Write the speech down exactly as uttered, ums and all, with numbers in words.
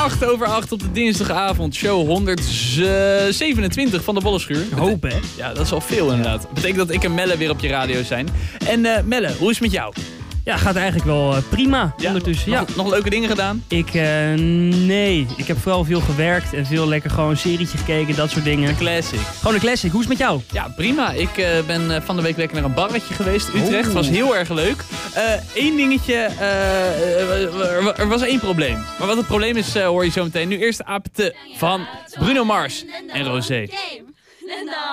acht over acht op de dinsdagavond. Show honderdzevenentwintig van de Bollenschuur. Hoop, hè? Ja, dat is al veel inderdaad. Dat betekent dat ik en Melle weer op je radio zijn. En uh, Melle, hoe is het met jou? Ja, gaat eigenlijk wel uh, prima Ja, ondertussen. Nog, Ja. nog leuke dingen gedaan? Ik, uh, nee. Ik heb vooral veel gewerkt en veel lekker gewoon een serietje gekeken, dat soort dingen. Classic. Gewoon een classic. Hoe is het met jou? Ja, prima. Ik uh, ben uh, van de week lekker naar een barretje geweest. Utrecht. Oh. Was heel erg leuk. Eén uh, dingetje. Uh, er was één probleem. Maar wat het probleem is, uh, hoor je zo meteen. Nu eerst de A P T van Bruno Mars en Rosé.